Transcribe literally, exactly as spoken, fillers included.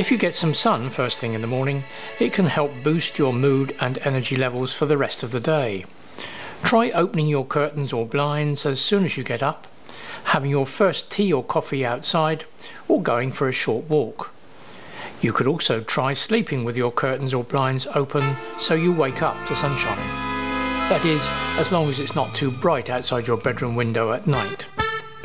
If you get some sun first thing in the morning, it can help boost your mood and energy levels for the rest of the day. Try opening your curtains or blinds as soon as you get up, having your first tea or coffee outside, or going for a short walk. You could also try sleeping with your curtains or blinds open so you wake up to sunshine. That is, as long as it's not too bright outside your bedroom window at night.